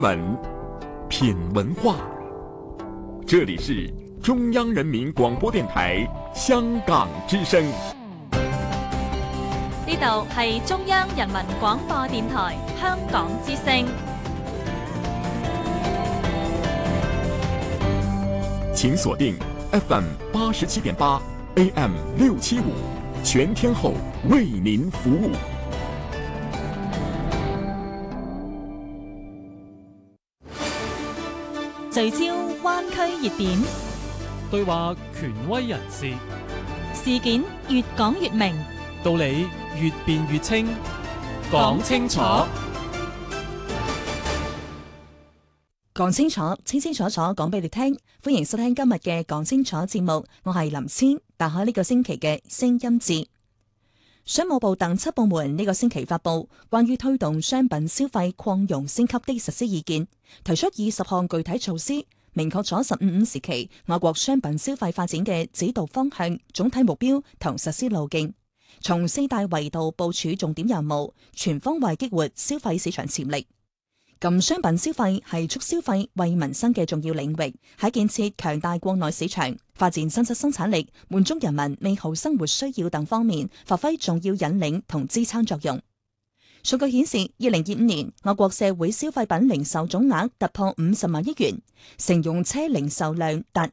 文品文化，这里是中央人民广播電台香港之聲。 呢度係中央人民廣播電台香港之聲。 請鎖定 FM 87.8 AM 675，全天候為您服務。 聚焦灣區熱點， 對話權威人士， 事件越講越明， 道理越辯越清，講清楚， 講清楚，清清楚楚講俾你聽。歡迎收聽今日嘅講清楚節目，我係林千，打開呢個星期嘅聲音節。商務部等7部門呢個星期發布關於推動商品消費擴容升級的實施意見，提出20項具體措施，明確咗15時期我國商品消費發展嘅指導方向、總體目標同實施路徑，從4大維度部署重點任務，全方位激活消費市場潛力。咁商品消費係促消費為民生嘅重要領域，喺建設強大國內市場、發展新質生產力、滿足人民美好生活需要等方面發揮重要引領同支撐作用。數據顯示，2025年我國社會消費品零售總額突破50萬億元，乘用車零售量達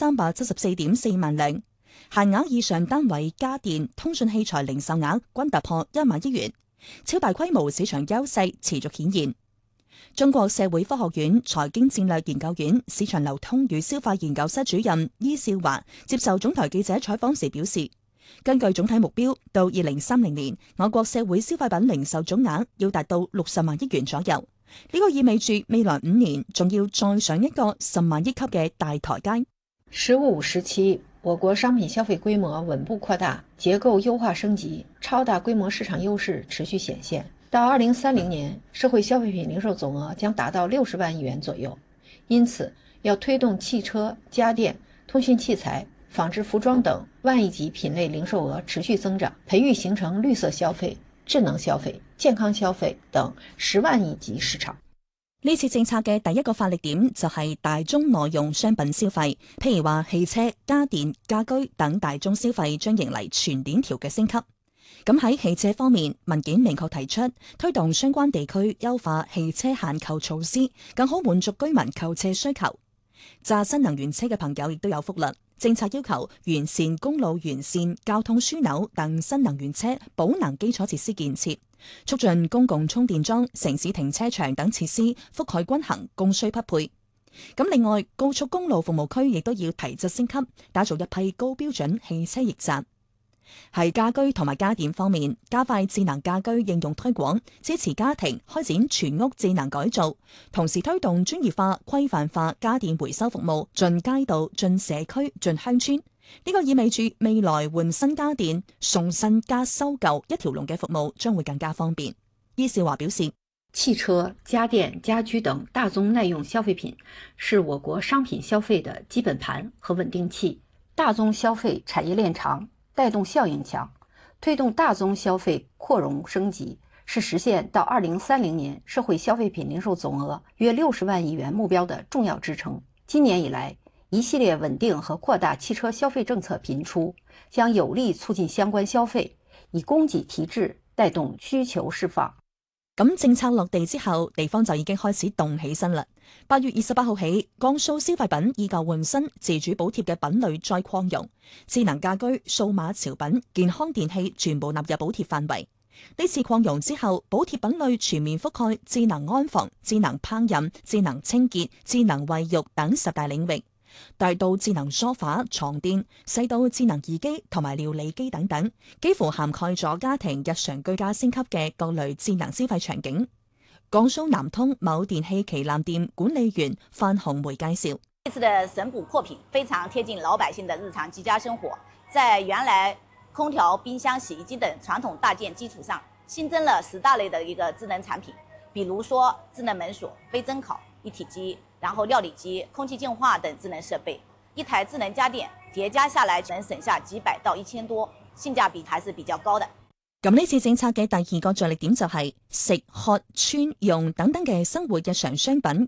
2374.4萬輛，限額以上單位家電、通訊器材零售額均突破1萬億元，超大規模市場優勢持續顯現。中國社會科學院財經戰略研究院市場流通與消費研究室主任伊少華接受總台記者採訪時表示，根據總體目標，到2030年，我國社會消費品零售總額要達到60萬億元左右。呢個意味住未來5年仲要再上一個10萬億級嘅大台階。 15時期，我國商品消費規模穩步擴大，結構優化升級，超大規模市場優勢持續顯現。到2030年，社會消費品零售總額將達到60萬億元左右。因此，要推動汽車、家電、通訊器材、紡織服裝等萬億級品類零售額持續增長，培育形成綠色消費、智能消費、健康消費等10萬億級市場。 呢次政策嘅第一個發力點就係大宗耐用商品消費，譬如話汽車、家電、家居等大宗消費將迎嚟全鏈條嘅升級。咁喺汽車方面，文件明確提出推動相關地區優化汽車限購措施，更好滿足居民購車需求。揸新能源車嘅朋友亦都有福啦，政策要求完善公路沿線、交通樞紐等新能源車保能基礎設施建設，促進公共充電樁、城市停車場等設施覆蓋均衡、供需匹配。咁另外，高速公路服務區亦都要提質升級，打造一批高標準汽車驛站。喺家居同埋家電方面，加快智能家居應用推廣，支持家庭開展全屋智能改造，同時推動專業化、規範化家電回收服務，進街道、進社區、進鄉村。呢個意味住未來換新家電、送新加收舊一條龍嘅服務將會更加方便。伊少華表示， 汽車、家電、家居等大宗耐用消費品是我國商品消費的基本盤和穩定器，大宗消費產業鏈長，帶動效應強，推動大宗消費擴容升級，是實現到2030年社會消費品零售總額約60萬億元目標的重要支撐。今年以來，一系列穩定和擴大汽車消費政策頻出，將有力促進相關消費，以供給提質，帶動需求釋放。 咁政策落地之後，地方就已經開始動起身啦。8月28號起，江蘇消費品以舊換新自主補貼嘅品類再擴容，智能家居、數碼潮品、健康電器全部納入補貼範圍。呢次擴容之後，補貼品類全面覆蓋智能安防、智能烹飪、智能清潔、智能衛浴等10大領域。大到智能梳化、床墊，細到智能儀機同埋料理機等等，幾乎涵蓋咗家庭日常居家升級嘅各類智能消費場景。江蘇南通某電器旗艦店管理員范紅梅介紹， 這次的省補擴品非常貼近老百姓的日常居家生活，在原來空調、冰箱、洗衣機等傳統大件基礎上，新增了10大類的一個智能產品，比如說智能門鎖、微蒸烤、一體機，然後料理機、空氣淨化等智能設備。一台智能家電疊加下來能省下幾百到1000多，性價比還是比較高的。 咁呢次政策嘅第二個着力點就係食、喝、穿、用等等嘅生活日常商品